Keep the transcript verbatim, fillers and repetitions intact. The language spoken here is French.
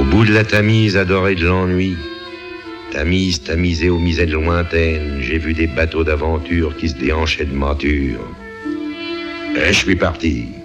bout de la Tamise adorée de l'ennui, Tamise tamisée aux misettes lointaines, j'ai vu des bateaux d'aventure qui se déhanchaient de mâture. Et je suis parti.